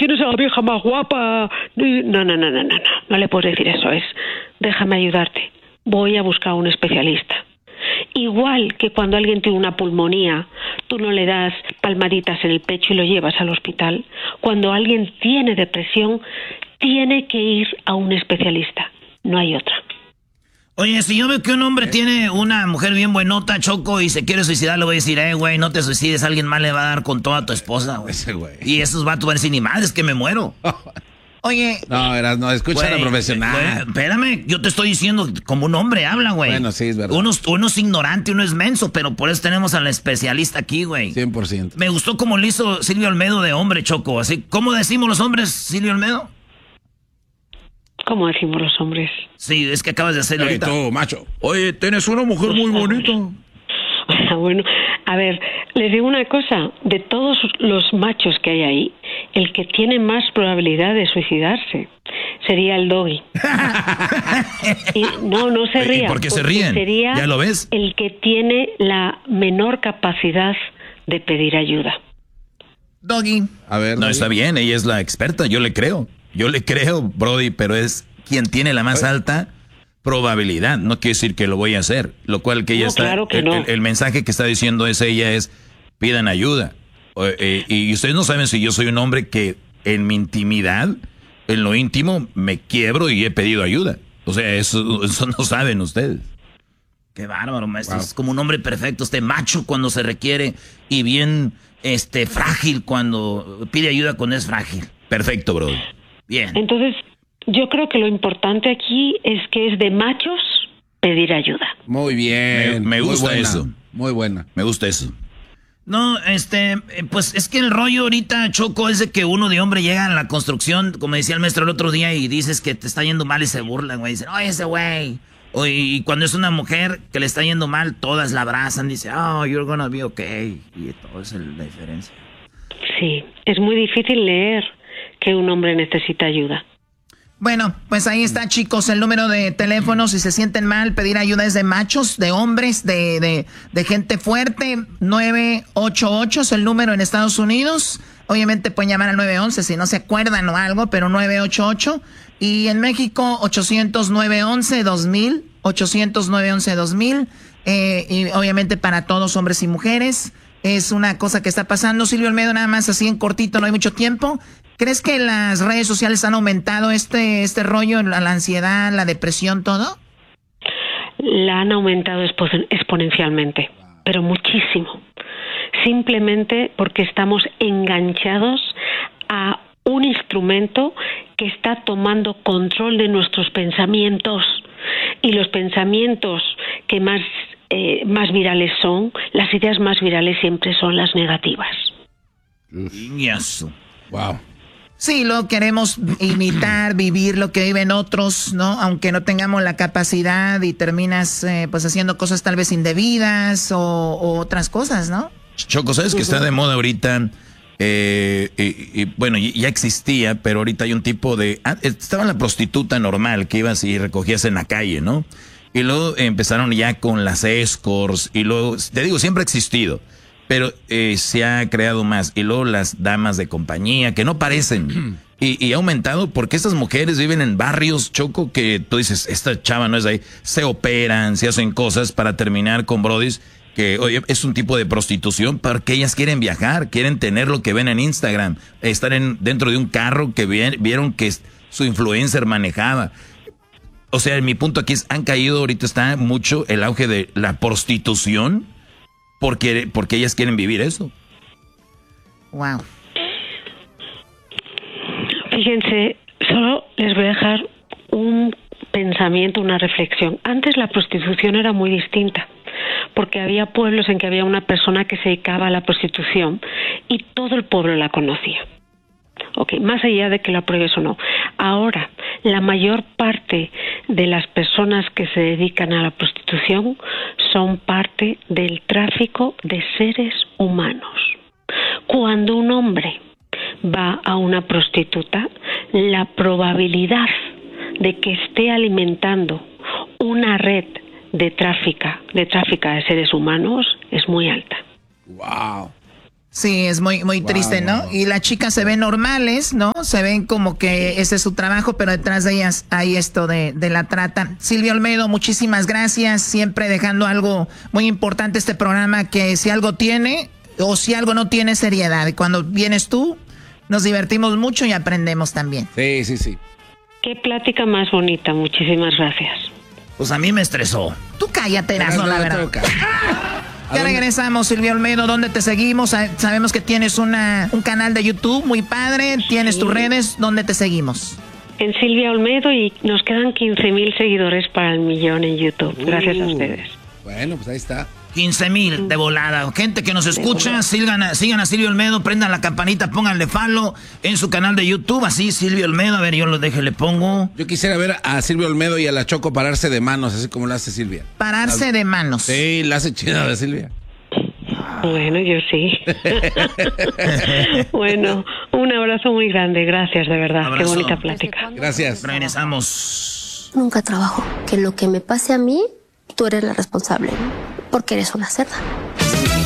tienes a la vieja más guapa. No le puedes decir eso. Es, déjame ayudarte, voy a buscar a un especialista. Igual que cuando alguien tiene una pulmonía, tú no le das palmaditas en el pecho y lo llevas al hospital. Cuando alguien tiene depresión, tiene que ir a un especialista. No hay otra. Oye, si yo veo que un hombre tiene una mujer bien buenota, Choco, y se quiere suicidar, le voy a decir, güey, no te suicides, alguien más le va a dar con toda tu esposa, güey. Ese güey. Y esos vatos van a decir, ni madre, es que me muero. Oye. No, escucha a la profesional. Espérame, yo te estoy diciendo como un hombre habla, güey. Bueno, sí, es verdad. Uno es ignorante, uno es menso, pero por eso tenemos al especialista aquí, güey. 100%. Me gustó como lo hizo Silvio Olmedo de hombre, Choco. Así, ¿cómo decimos los hombres, Silvio Olmedo? ¿Cómo decimos los hombres? Sí, es que acabas de hacerlo ahorita. Tú, macho. Oye, tienes una mujer muy bonita. Bueno, a ver, les digo una cosa. De todos los machos que hay ahí, el que tiene más probabilidad de suicidarse sería el Doggy. Y no se ría. ¿Por qué se ríen? Sería ¿Ya lo ves? el que tiene la menor capacidad de pedir ayuda. Doggy. A ver. No, está bien, ella es la experta, yo le creo, Brody, pero es quien tiene la más alta probabilidad. No quiere decir que lo voy a hacer, lo cual que ella está... Claro que no. El mensaje que está diciendo ella es, pidan ayuda. Y ustedes no saben si yo soy un hombre que en mi intimidad, en lo íntimo, me quiebro y he pedido ayuda. O sea, eso no saben ustedes. Qué bárbaro, maestro. Wow. Es como un hombre perfecto, macho cuando se requiere y bien frágil cuando pide ayuda cuando es frágil. Perfecto, bro. Bien. Entonces, yo creo que lo importante aquí es que es de machos pedir ayuda. Muy bien. Me gusta eso. Muy buena. Me gusta eso. No, pues es que el rollo ahorita, Choco, es de que uno de hombre llega a la construcción, como decía el maestro el otro día, y dices que te está yendo mal y se burlan, güey. Dicen, oye, ese güey. Y cuando es una mujer que le está yendo mal, todas la abrazan, dice, oh, you're gonna be okay. Y todo es la diferencia. Sí, es muy difícil leer que un hombre necesita ayuda. Bueno, pues ahí está, chicos, el número de teléfono. Si se sienten mal, pedir ayuda es de machos, de hombres, de gente fuerte. 988 es el número en Estados Unidos. Obviamente pueden llamar al 911 si no se acuerdan o algo, pero 988. Y en México, 800-911-2000. 800-911-2000. Y obviamente para todos, hombres y mujeres. Es una cosa que está pasando. Silvio Olmedo, nada más así en cortito, no hay mucho tiempo. ¿Crees que las redes sociales han aumentado este rollo, la ansiedad, la depresión, todo? La han aumentado exponencialmente, pero muchísimo. Simplemente porque estamos enganchados a un instrumento que está tomando control de nuestros pensamientos. Y los pensamientos que más virales son, las ideas más virales siempre son las negativas. Wow. Sí, lo queremos imitar, vivir lo que viven otros, ¿no? Aunque no tengamos la capacidad y terminas pues haciendo cosas tal vez indebidas o otras cosas, ¿no? Choco, ¿sabes que está de moda ahorita? Bueno, ya existía, pero ahorita hay un tipo de... estaba la prostituta normal que ibas y recogías en la calle, ¿no? Y luego empezaron ya con las escorts y luego, te digo, siempre ha existido. Pero se ha creado más. Y luego las damas de compañía, que no parecen. Y ha aumentado porque estas mujeres viven en barrios, Choco, que tú dices, esta chava no es de ahí. Se operan, se hacen cosas para terminar con brodis, que oye, es un tipo de prostitución porque ellas quieren viajar, quieren tener lo que ven en Instagram. Estar dentro de un carro que vieron que su influencer manejaba. O sea, mi punto aquí es, han caído, ahorita está mucho el auge de la prostitución. Porque ellas quieren vivir eso. Wow. Fíjense, solo les voy a dejar un pensamiento, una reflexión. Antes la prostitución era muy distinta, porque había pueblos en que había una persona que se dedicaba a la prostitución y todo el pueblo la conocía. Okay, más allá de que la pruebes o no. Ahora, la mayor parte de las personas que se dedican a la prostitución son parte del tráfico de seres humanos. Cuando un hombre va a una prostituta, la probabilidad de que esté alimentando una red de tráfica de seres humanos es muy alta. Wow. Sí, es muy triste, ¿no? Y las chicas se ven normales, ¿no? Se ven como que ese es su trabajo, pero detrás de ellas hay esto de la trata. Silvia Olmedo, muchísimas gracias. Siempre dejando algo muy importante este programa, que si algo tiene o si algo no tiene, seriedad. Y cuando vienes tú, nos divertimos mucho y aprendemos también. Sí. Qué plática más bonita. Muchísimas gracias. Pues a mí me estresó. Tú cállate, Erasmo, la verdad. Ya regresamos, Silvia Olmedo. ¿Dónde te seguimos? Sabemos que tienes un canal de YouTube muy padre. Tienes tus redes. ¿Dónde te seguimos? En Silvia Olmedo, y nos quedan 15,000 seguidores para el 1,000,000 en YouTube. Gracias a ustedes. Bueno, pues ahí está. 15,000 de volada. Gente que nos escucha, sigan a Silvia Olmedo, prendan la campanita, pónganle follow en su canal de YouTube. Así, Silvia Olmedo. A ver, yo lo le pongo. Yo quisiera ver a Silvia Olmedo y a la Choco pararse de manos, así como lo hace Silvia. Pararse de manos. Sí, la hace chida de Silvia. Bueno, yo sí. Bueno, un abrazo muy grande. Gracias, de verdad. Abrazo. Qué bonita plática. Gracias. Regresamos. Nunca trabajo. Que lo que me pase a mí, tú eres la responsable, ¿no? Porque eres una cerda.